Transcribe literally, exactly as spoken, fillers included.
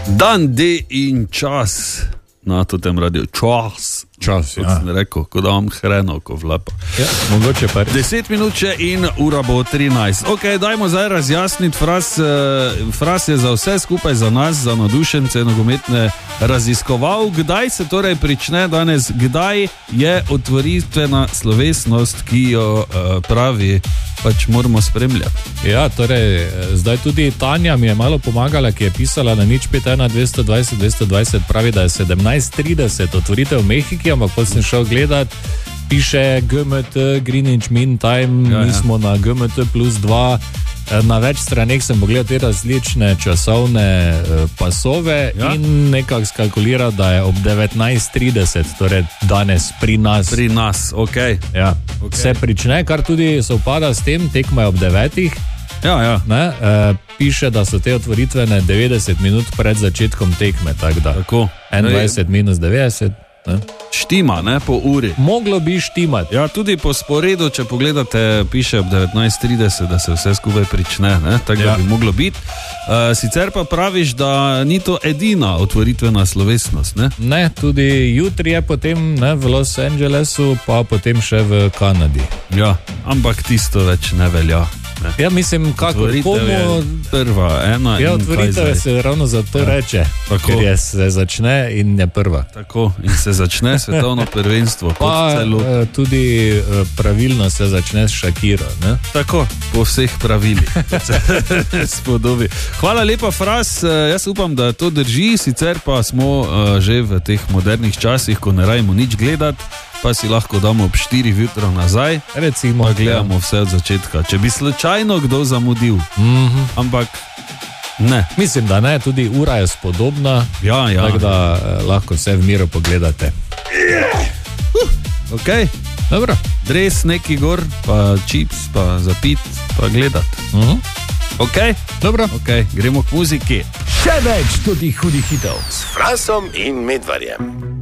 Dan, D in čas na tem radiju. Čas. Čas, kot ja. sem rekel, ko da imam hrenovko v lepo. Ja, mogoče pa res. Deset minut še in ura bo trinajst. Ok, dajmo zdaj razjasniti. Fras, Fras je za vse skupaj, za nas, za navdušence nogometne raziskoval. Kdaj se torej prične danes, kdaj je otvoritvena slovesnost, ki jo pravi, pač moramo spremljati. Ja, torej, zdaj tudi Tanja mi je malo pomagala, ki je pisala na nič pet ena dvesto dvajset dvesto dvajset, pravi, da je sedemnajst trideset otvoritev v Mehiki, ampak pa sem šel gledat, piše G M T, Greenwich Mean Time, ja, ja. Mi smo na G M T plus dva, na več straneh sem pogledal te različne časovne pasove, ja. In nekako skalkuliral, da je ob devetnajst trideset, torej danes pri nas. Pri nas, ok. Ja. Okay. Se prične, kar tudi sovpada s tem, tekma je ob devetih. Ja, ja. Ne, e, piše, da so te otvoritvene devetdeset minut pred začetkom tekme, tak da. Tako. enaindvajset minus devetdeset. Ne? Štima, ne, po uri. Moglo bi štimati. Ja, tudi po sporedu, če pogledate, piše ob devetnajst trideset, da se vse skupaj prične, ne, tako da ja. Bi moglo biti. Uh, sicer pa praviš, da ni to edina otvoritvena slovesnost, ne? Ne, tudi jutri je potem, ne, v Los Angelesu, pa potem še v Kanadi. Ja, ampak tisto več ne velja. Ne. Ja, mislim, kako komu... prva, ena ja, in otvoritev se ravno zato ja. Reče, tako. Ker je se začne in je prva. Tako, in se začne svetovno prvenstvo. Pa tudi pravilno se začne s Shakiro, ne? Tako, po vseh pravilih. Spodobi. Hvala lepa, Fras, jaz upam, da to drži, sicer pa smo že v teh modernih časih, ko ne rajmo nič gledati, pa si lahko damo ob štirih jutro nazaj, recimo, pa gledamo vse od začetka. Če bi slučajno kdo zamudil, mm-hmm. ampak ne. Mislim, da ne, tudi ura je spodobna, ja, ja. Tako da eh, lahko vse v miru pogledate. Yeah. Uh, ok, dobro. Dres neki gor, pa čips, pa zapit, pa gledati. Mm-hmm. Ok, dobro. Ok, gremo k muziki. Še več tudi hudih hitov s Frasom in Medvarjem.